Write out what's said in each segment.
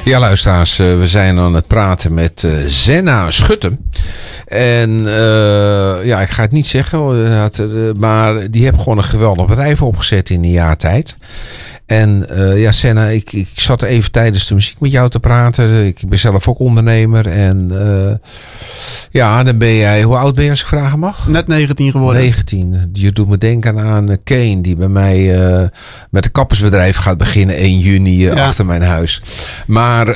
Ja, luisteraars, we zijn aan het praten met Zenna Schutte. En ja, ik ga het niet zeggen, maar die heeft gewoon een geweldig bedrijf opgezet in een jaar tijd. En ja, Zenna, ik zat even tijdens de muziek met jou te praten. Ik ben zelf ook ondernemer. En ja, dan ben jij... Hoe oud ben je als ik vragen mag? Net 19 geworden. 19. Je doet me denken aan Kane, die bij mij met een kappersbedrijf gaat beginnen 1 juni achter mijn huis. Maar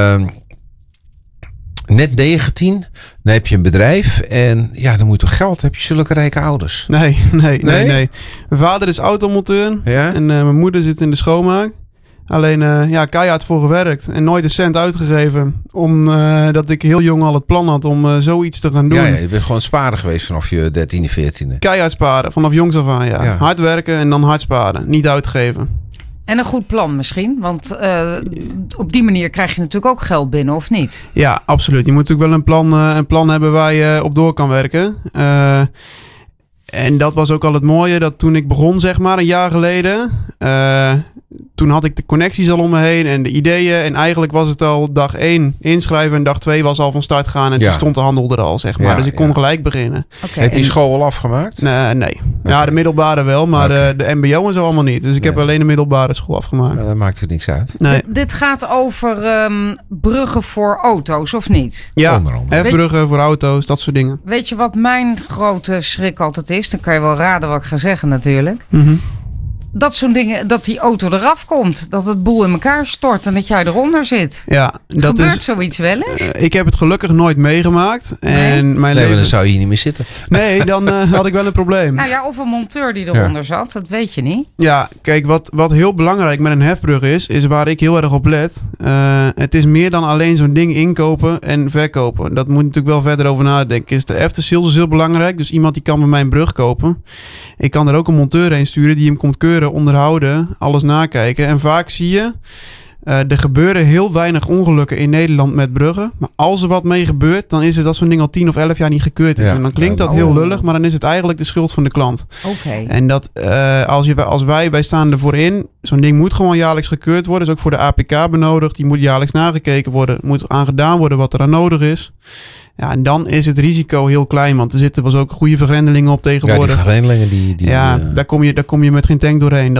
net 19, dan heb je een bedrijf en ja, dan moet je toch geld. Heb je zulke rijke ouders? Nee. Mijn vader is automonteur en mijn moeder zit in de schoonmaak. Alleen keihard voor gewerkt en nooit een cent uitgegeven. Omdat ik heel jong al het plan had om zoiets te gaan doen. Ja, je bent gewoon sparen geweest vanaf je 13e, 14e. Keihard sparen, vanaf jongs af aan, ja. Hard werken en dan hard sparen, niet uitgeven. En een goed plan misschien, want op die manier krijg je natuurlijk ook geld binnen, of niet? Ja, absoluut. Je moet natuurlijk wel een plan hebben waar je op door kan werken. En dat was ook al het mooie, dat toen ik begon, zeg maar, een jaar geleden... toen had ik de connecties al om me heen en de ideeën. En eigenlijk was het al dag 1 inschrijven en dag 2 was al van start gaan. En toen stond de handel er al, zeg maar. Ja, dus ik kon gelijk beginnen. Okay. Heb je school al afgemaakt? Nee. Okay. Ja, de middelbare wel, maar de mbo en zo allemaal niet. Dus ik heb alleen de middelbare school afgemaakt. Nou, dat maakt er niks uit. Nee. Dit gaat over bruggen voor auto's, of niet? Ja, hefbruggen voor auto's, dat soort dingen. Weet je wat mijn grote schrik altijd is? Dan kan je wel raden wat ik ga zeggen natuurlijk. Mm-hmm. Dat zo'n dingen, dat die auto eraf komt. Dat het boel in elkaar stort en dat jij eronder zit. Ja, dat gebeurt zoiets wel eens? Ik heb het gelukkig nooit meegemaakt. En mijn leven... dan zou je hier niet meer zitten. Nee, dan had ik wel een probleem. Nou ja, of een monteur die eronder zat. Dat weet je niet. Ja, kijk, wat heel belangrijk met een hefbrug is waar ik heel erg op let. Het is meer dan alleen zo'n ding inkopen en verkopen. Dat moet natuurlijk wel verder over nadenken. De after sales is heel belangrijk. Dus iemand die kan bij mij een brug kopen. Ik kan er ook een monteur heen sturen die hem komt keuren, onderhouden, alles nakijken. En vaak zie je, er gebeuren heel weinig ongelukken in Nederland met bruggen. Maar als er wat mee gebeurt, dan is het dat zo'n ding al 10 of 11 jaar niet gekeurd is. Ja. En dan klinkt dat heel lullig, maar dan is het eigenlijk de schuld van de klant. Okay. En dat als wij staan ervoor in, zo'n ding moet gewoon jaarlijks gekeurd worden. Is ook voor de APK benodigd. Die moet jaarlijks nagekeken worden. Moet aangedaan worden wat er aan nodig is. Ja, en dan is het risico heel klein, want er zitten wel ook goede vergrendelingen op tegenwoordig. Ja, die vergrendelingen daar kom je met geen tank doorheen.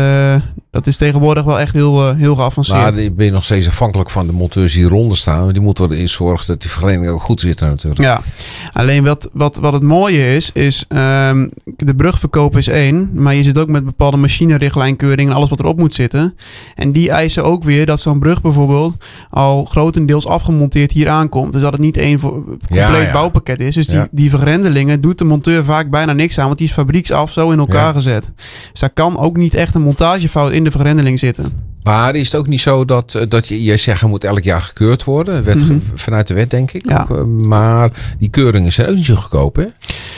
Dat is tegenwoordig wel echt heel geavanceerd. Maar ben je nog steeds afhankelijk van de monteurs die hieronder staan. Die moeten erin zorgen dat die vergrendelingen ook goed zitten natuurlijk. Ja, alleen wat het mooie is de brugverkoop is 1, maar je zit ook met bepaalde machinerichtlijnkeuringen en alles wat erop moet zitten. En die eisen ook weer dat zo'n brug bijvoorbeeld al grotendeels afgemonteerd hier aankomt. Dus dat het niet één compleet bouwpakket is. Dus die vergrendelingen doet de monteur vaak bijna niks aan, want die is fabrieksaf zo in elkaar gezet. Dus daar kan ook niet echt een montagefout in de vergrendeling zitten. Maar is het ook niet zo dat je zegt, moet elk jaar gekeurd worden? Vanuit de wet, denk ik. Ja. Maar die keuringen zijn ook niet zo goedkoop, hè?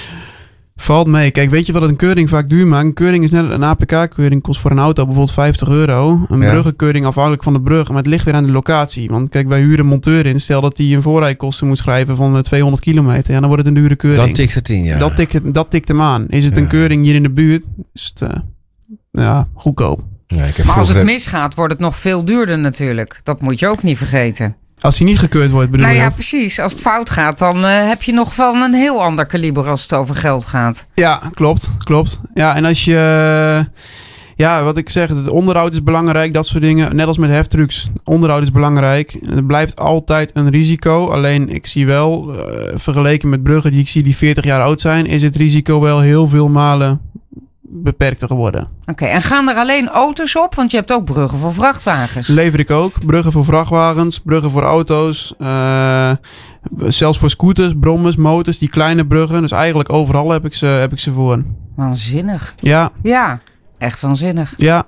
Valt mee. Kijk, weet je wat een keuring vaak duur maakt? Een keuring is net een APK-keuring, kost voor een auto bijvoorbeeld €50. Een bruggenkeuring afhankelijk van de brug. Maar het ligt weer aan de locatie. Want kijk, wij huren een monteur in. Stel dat hij een voorrijkosten moet schrijven van 200 kilometer. Ja, dan wordt het een dure keuring. Dan tikt het in, ja. Dat tikt hem aan. Is het een keuring hier in de buurt, is het goedkoop. Ja, maar als het misgaat, wordt het nog veel duurder natuurlijk. Dat moet je ook niet vergeten. Als hij niet gekeurd wordt, bedoel je? Nou ja, precies. Als het fout gaat, dan heb je nog wel een heel ander kaliber als het over geld gaat. Ja, klopt. Ja, en als je... Ja, wat ik zeg, het onderhoud is belangrijk, dat soort dingen. Net als met heftrucks, onderhoud is belangrijk. Het blijft altijd een risico. Alleen, ik zie wel, vergeleken met bruggen die 40 jaar oud zijn, is het risico wel heel veel malen beperkter geworden. Oké, en gaan er alleen auto's op? Want je hebt ook bruggen voor vrachtwagens. Lever ik ook. Bruggen voor vrachtwagens, bruggen voor auto's. Zelfs voor scooters, brommers, motors, die kleine bruggen. Dus eigenlijk overal heb ik ze voor. Waanzinnig. Ja. Ja, echt waanzinnig. Ja.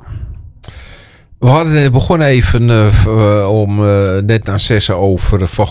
We begonnen even net na 6 over van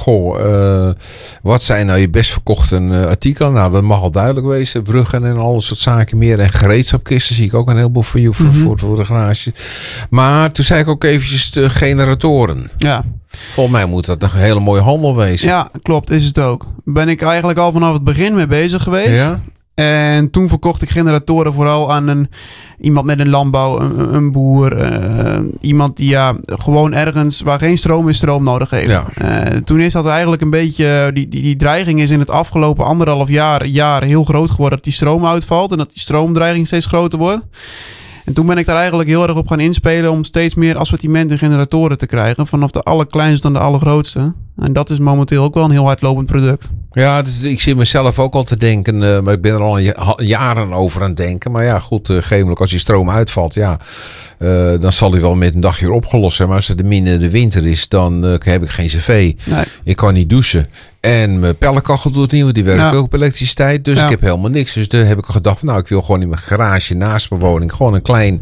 wat zijn nou je best verkochte artikelen? Nou, dat mag al duidelijk wezen. Bruggen en alle soort zaken meer. En gereedschapkisten zie ik ook een heleboel voor je voor de garage. Maar toen zei ik ook eventjes de generatoren. Ja. Volgens mij moet dat een hele mooie handel wezen. Ja, klopt. Is het ook. Ben ik eigenlijk al vanaf het begin mee bezig geweest. Ja? En toen verkocht ik generatoren vooral aan iemand met een landbouw, een boer. Iemand die gewoon ergens waar geen stroom is, stroom nodig heeft. Ja. Toen is dat eigenlijk een beetje... Die dreiging is in het afgelopen 1,5 jaar heel groot geworden. Dat die stroom uitvalt en dat die stroomdreiging steeds groter wordt. En toen ben ik daar eigenlijk heel erg op gaan inspelen om steeds meer assortiment en generatoren te krijgen. Vanaf de allerkleinste tot de allergrootste. En dat is momenteel ook wel een heel hardlopend product. Ja, dus ik zit mezelf ook al te denken, maar ik ben er al jaren over aan het denken. Maar ja, goed, gemelijk als die stroom uitvalt, dan zal die wel met een dagje opgelost zijn. Maar als het midden in de winter is, dan heb ik geen cv. Nee. Ik kan niet douchen. En mijn pellenkachel doet het niet, want die werkt ook op elektriciteit. Dus ik heb helemaal niks. Dus toen heb ik gedacht, ik wil gewoon in mijn garage naast mijn woning gewoon een klein,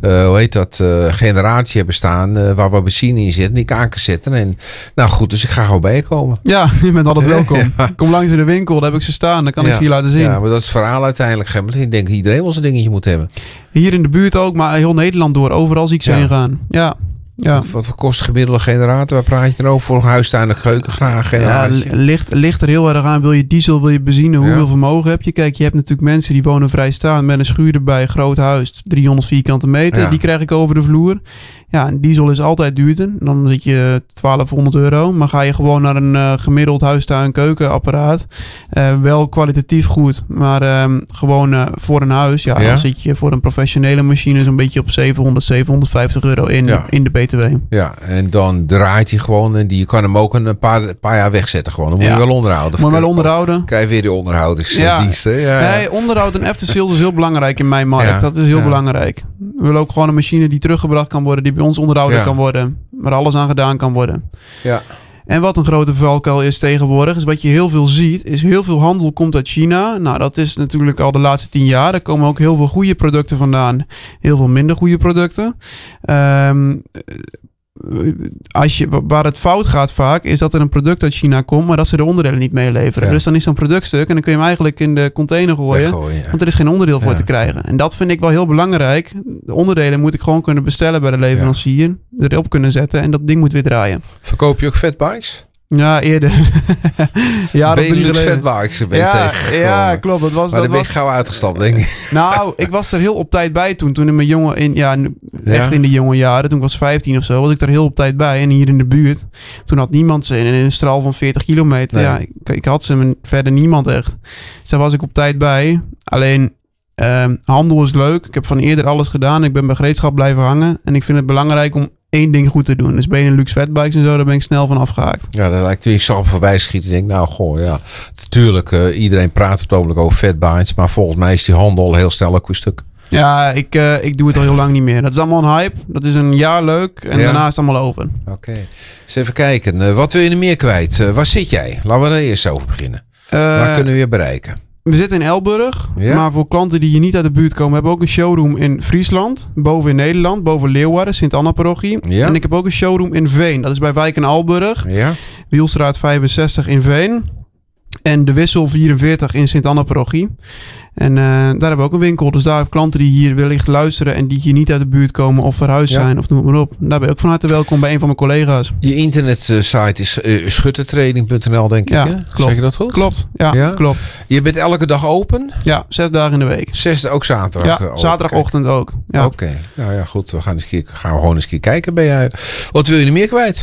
generatie hebben staan waar we benzine in zitten, die ik aan kan zetten. En nou goed, dus ik ga gewoon bijkomen. Ja, je bent altijd welkom. Kom langs in de winkel, daar heb ik ze staan. Dan kan ik ze hier laten zien. Ja, maar dat is het verhaal uiteindelijk. Ik denk iedereen wel zijn dingetje moet hebben. Hier in de buurt ook, maar heel Nederland door. Overal zie ik ze heen gaan. Ja. Ja. Wat kost gemiddelde generator? Waar praat je dan over? Voor een huistuin en keuken graag? Ligt er heel erg aan. Wil je diesel, wil je benzine? Hoeveel vermogen heb je? Kijk, je hebt natuurlijk mensen die wonen vrijstaand met een schuur erbij. Groot huis, 300 vierkante meter. Ja. Die krijg ik over de vloer. Ja, en diesel is altijd duurder. Dan zit je €1200. Maar ga je gewoon naar een gemiddeld huistuin keukenapparaat. Wel kwalitatief goed. Maar gewoon voor een huis. Ja, dan zit je voor een professionele machine zo'n beetje op €700, €750 in de BTW. Ja, en dan draait hij gewoon. En je kan hem ook een paar jaar wegzetten gewoon. Dan moet je wel onderhouden. Moet je wel onderhouden. Krijg je weer die onderhoudingsdiensten. Nee, onderhoud en after sales is heel belangrijk in mijn markt. Ja. Dat is heel belangrijk. We willen ook gewoon een machine die teruggebracht kan worden. Die bij ons onderhouden kan worden. Waar alles aan gedaan kan worden. Ja. En wat een grote valkuil is tegenwoordig, is wat je heel veel ziet, is heel veel handel komt uit China. Nou, dat is natuurlijk al de laatste 10 jaar. Er komen ook heel veel goede producten vandaan. Heel veel minder goede producten. Waar het fout gaat vaak, is dat er een product uit China komt, maar dat ze de onderdelen niet meeleveren. Ja. Dus dan is zo'n productstuk en dan kun je hem eigenlijk in de container gooien. Want er is geen onderdeel voor te krijgen. En dat vind ik wel heel belangrijk. De onderdelen moet ik gewoon kunnen bestellen bij de leverancier. Erop kunnen zetten en dat ding moet weer draaien. Verkoop je ook fatbikes? Ja, eerder. Benelux fatbikes ben je tegengekomen. Ja, klopt. Maar dan ben ik gauw uitgestapt, denk ik. Nou, ik was er heel op tijd bij toen in mijn in de jonge jaren. Toen ik was 15 of zo, was ik er heel op tijd bij. En hier in de buurt, toen had niemand ze in een straal van 40 kilometer. Nee. Ja, ik had ze, maar verder niemand echt. Dus daar was ik op tijd bij. Alleen, handel is leuk. Ik heb van eerder alles gedaan. Ik ben bij gereedschap blijven hangen. En ik vind het belangrijk om 1 ding goed te doen. Dus Benelux fatbikes en zo, daar ben ik snel van afgehaakt. Ja, dat lijkt toen ik zag voorbij schieten. Ik denk, natuurlijk, iedereen praat op het ogenblik over fatbikes, maar volgens mij is die handel heel snel ook weer stuk. Ja, ik doe het al heel lang niet meer. Dat is allemaal een hype. Dat is een jaar leuk en daarna is het allemaal over. Oké. Eens even kijken. Wat wil je er meer kwijt? Waar zit jij? Laten we er eerst over beginnen. Waar kunnen we je bereiken? We zitten in Elburg, maar voor klanten die hier niet uit de buurt komen, hebben we ook een showroom in Friesland, boven in Nederland, boven Leeuwarden, Sint-Anna-parochie. Ja. En ik heb ook een showroom in Veen, dat is bij Wijk en Alburg, Wielstraat 65 in Veen en de Wissel 44 in Sint-Anna-parochie. En daar hebben we ook een winkel. Dus daar hebben klanten die hier wellicht luisteren en die hier niet uit de buurt komen of verhuisd zijn of noem het maar op. Daar ben je ook van harte welkom bij een van mijn collega's. Je internetsite is schuttertraining.nl, denk ik. Hè? Klopt. Zeg je dat goed? Klopt. Ja, klopt. Je bent elke dag open? Ja, 6 dagen in de week. 6, ook zaterdag? Ja, zaterdagochtend ook. Ja. Oké. Nou ja, goed. We gaan gewoon eens een keer kijken bij jou. Wat wil je er meer kwijt?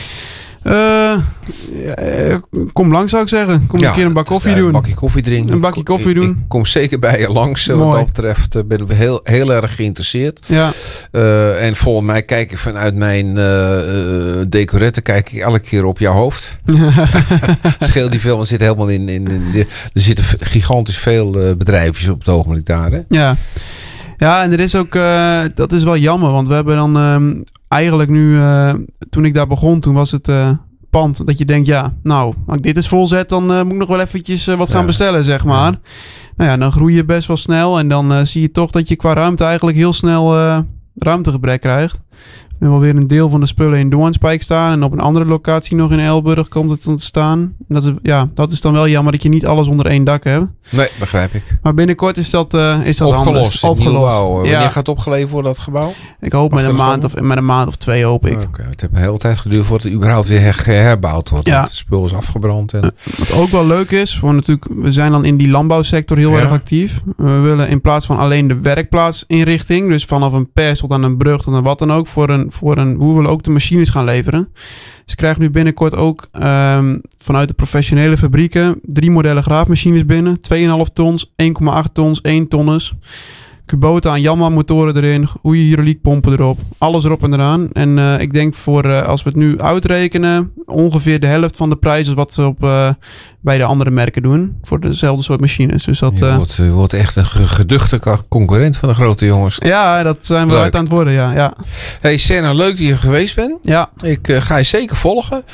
Kom langs, zou ik zeggen. Kom een keer een bak koffie doen. Een bakje koffie drinken. Een bakje koffie doen. Ik kom zeker bij je langs. Wat dat betreft ben ik heel erg geïnteresseerd. Ja. En volgens mij kijk ik vanuit mijn decoretten kijk ik elke keer op jouw hoofd. Scheelt die veel, maar zit helemaal er zitten gigantisch veel bedrijfjes op het ogenblik daar. Hè? Ja. Ja, en er is ook, dat is wel jammer, want we hebben dan eigenlijk nu, toen ik daar begon, toen was het pand dat je denkt, als ik dit eens volzet, dan moet ik nog wel eventjes wat gaan bestellen, zeg maar. Ja. Nou ja, dan groei je best wel snel en dan zie je toch dat je qua ruimte eigenlijk heel snel ruimtegebrek krijgt. We hebben alweer een deel van de spullen in Doornspijk staan. En op een andere locatie nog in Elburg komt het te staan. En dat is dan wel jammer dat je niet alles onder één dak hebt. Nee, begrijp ik. Maar binnenkort is dat Opgelost. Opgelost. Wanneer gaat het opgeleverd worden, dat gebouw? Ik hoop met een maand of 2 hoop ik. Okay. Het heeft een hele tijd geduurd voordat het überhaupt weer herbouwd wordt. Ja. Het spul is afgebrand. En... Wat ook wel leuk is, we zijn dan in die landbouwsector heel erg actief. We willen in plaats van alleen de werkplaatsinrichting, dus vanaf een pers tot aan een brug tot aan wat dan ook, we willen ook de machines gaan leveren. Ze krijgen nu binnenkort ook vanuit de professionele fabrieken 3 modellen graafmachines binnen. 2,5 tons, 1,8 tons, 1 tonnes. Kubota en Yamaha motoren erin, goede hydrauliekpompen erop, alles erop en eraan. En ik denk als we het nu uitrekenen, ongeveer de helft van de prijs is wat ze bij de andere merken doen. Voor dezelfde soort machines. Dus dat, je wordt echt een geduchte concurrent van de grote jongens. Ja, dat zijn we uit aan het worden, ja. Hey Senna, leuk dat je geweest bent. Ja. Ik ga je zeker volgen.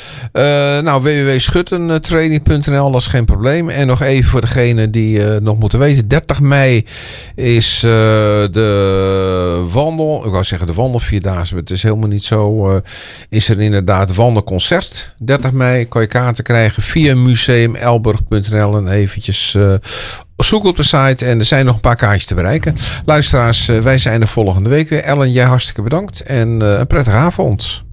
www.schuttentraining.nl, dat is geen probleem. En nog even voor degene die nog moeten weten. 30 mei is de wandel. Ik wou zeggen de wandelvierdaagse. Het is helemaal niet zo. Is er inderdaad wandelconcert. 30 mei kan je kaarten krijgen via museumelburg.nl en eventjes zoek op de site. En er zijn nog een paar kaartjes te bereiken. Luisteraars, wij zijn er volgende week weer. Ellen, jij hartstikke bedankt. En een prettige avond.